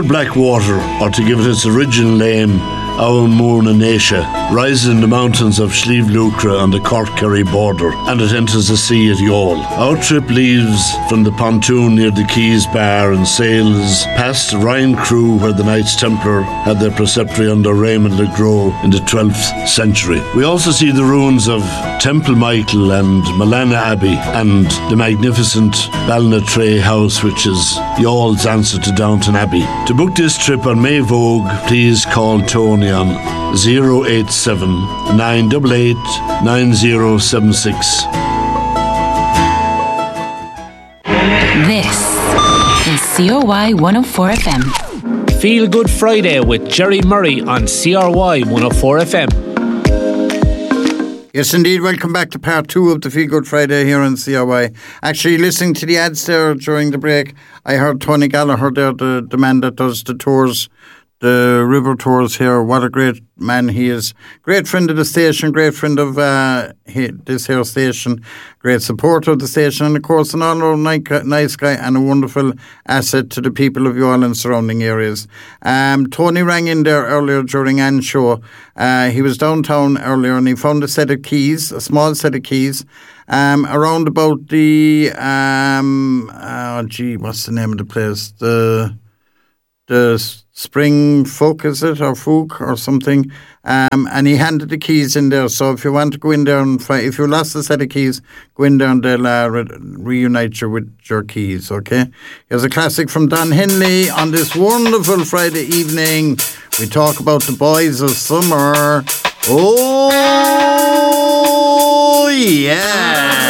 River Blackwater, or to give it its original name, Aumurna Natia, rises in the mountains of Slieve Lucra on the Cork-Kerry border, and it enters the sea at Youghal. Our trip leaves from the pontoon near the Keys Bar and sails past Ryan Crew, where the Knights Templar had their preceptory under Raymond le Gros in the 12th century. We also see the ruins of Temple Michael and Malana Abbey, and the magnificent Ballinatray House, which is Youghall's answer to Downton Abbey. To book this trip on May Vogue, please call Tony on 087 988 9076. This is CRY 104 FM. Feel Good Friday with Jerry Murray on CRY 104 FM. Yes, indeed. Welcome back to part 2 of the Feel Good Friday here on CRY. Actually, listening to the ads there during the break, I heard Tony Gallagher there, the man that does the tours, the river tours here. What a great man he is. Great friend of the station, great friend of this here station, great supporter of the station, and of course an all-round nice guy and a wonderful asset to the people of Youghal and surrounding areas. Tony rang in there earlier during Anne's show. He was downtown earlier and he found a set of keys, a small set of keys, around about the, what's the name of the place? The Spring Folk, is it, or Fook or something, and he handed the keys in there. So if you want to go in there and if you lost a set of keys, go in there and they'll reunite you with your keys, okay? Here's a classic from Don Henley on this wonderful Friday evening. We talk about the boys of summer. Oh, yeah!